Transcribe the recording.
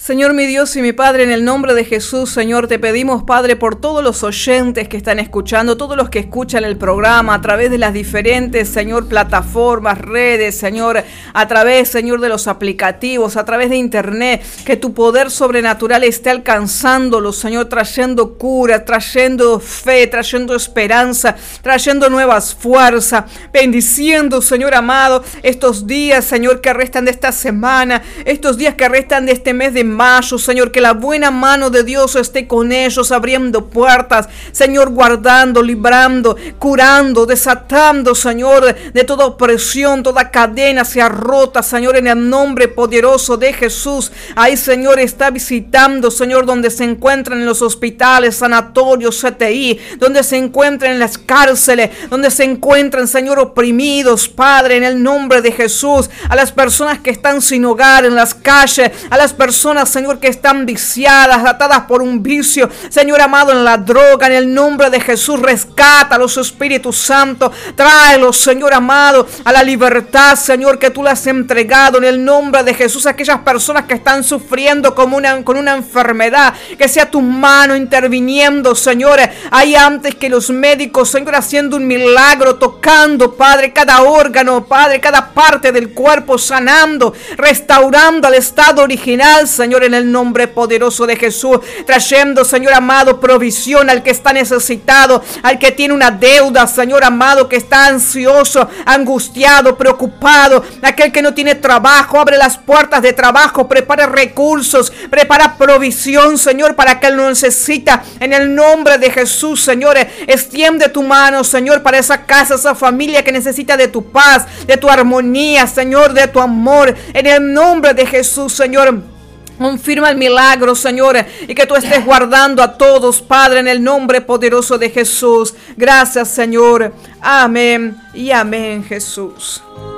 Señor mi Dios y mi Padre, en el nombre de Jesús, Señor, te pedimos, Padre, por todos los oyentes que están escuchando, todos los que escuchan el programa a través de las diferentes, Señor, plataformas, redes, Señor, a través, Señor, de los aplicativos, a través de internet, que tu poder sobrenatural esté alcanzándolos, Señor, trayendo cura, trayendo fe, trayendo esperanza, trayendo nuevas fuerzas, bendiciendo, Señor amado, estos días, Señor, que restan de esta semana, estos días que restan de este mes de mayo, Señor, que la buena mano de Dios esté con ellos, abriendo puertas, Señor, guardando, librando, curando, desatando, Señor, de toda opresión, toda cadena sea rota, Señor, en el nombre poderoso de Jesús. Ahí, Señor, está visitando, Señor, donde se encuentran en los hospitales, sanatorios, CTI, donde se encuentran en las cárceles, donde se encuentran, Señor, oprimidos, Padre, en el nombre de Jesús, a las personas que están sin hogar en las calles, a las personas, Señor, que están viciadas, atadas por un vicio, Señor amado, en la droga, en el nombre de Jesús, rescátalos, Espíritu Santo, tráelos, Señor amado, a la libertad, Señor, que tú le has entregado, en el nombre de Jesús, a aquellas personas que están sufriendo con una enfermedad, que sea tu mano interviniendo, Señor, ahí antes que los médicos, Señor, haciendo un milagro, tocando, Padre, cada órgano, Padre, cada parte del cuerpo, sanando, restaurando al estado original, Señor, en el nombre poderoso de Jesús, trayendo, Señor amado, provisión al que está necesitado, al que tiene una deuda, Señor amado, que está ansioso, angustiado, preocupado, aquel que no tiene trabajo, abre las puertas de trabajo, prepara recursos, prepara provisión, Señor, para aquel que lo necesita, en el nombre de Jesús, Señor, extiende tu mano, Señor, para esa casa, esa familia que necesita de tu paz, de tu armonía, Señor, de tu amor, en el nombre de Jesús, Señor. Confirma el milagro, Señor, y que tú estés guardando a todos, Padre, en el nombre poderoso de Jesús. Gracias, Señor. Amén y amén, Jesús.